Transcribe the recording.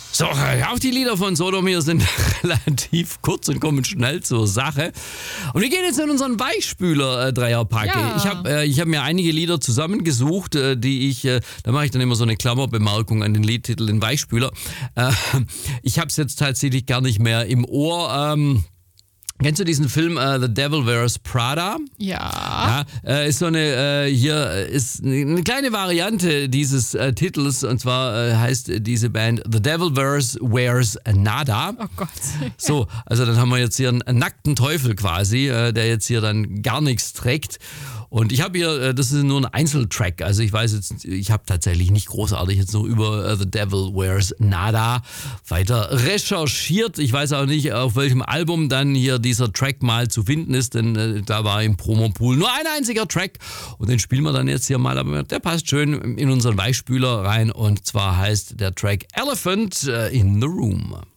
So, auch die Lieder von Sodom hier sind relativ kurz und kommen schnell zur Sache. Und wir gehen jetzt in unseren Weichspüler-Dreierpack. Ja. Ich hab mir einige Lieder zusammengesucht, da mache ich dann immer so eine Klammerbemerkung an den Liedtitel, den Weichspüler. Ich habe es jetzt tatsächlich gar nicht mehr im Ohr. Kennst du diesen Film The Devil Wears Prada? Ja. Ist so ist eine kleine Variante dieses Titels, und zwar heißt diese Band The Devil Wears Nada. Oh Gott. So, also dann haben wir jetzt hier einen nackten Teufel quasi, der jetzt hier dann gar nichts trägt. Und ich habe hier, das ist nur ein Einzeltrack, also ich habe tatsächlich nicht großartig jetzt noch über The Devil Wears Nada weiter recherchiert. Ich weiß auch nicht, auf welchem Album dann hier dieser Track mal zu finden ist, denn da war im Promopool nur ein einziger Track und den spielen wir dann jetzt hier mal, aber der passt schön in unseren Weichspüler rein, und zwar heißt der Track Elephant in the Room.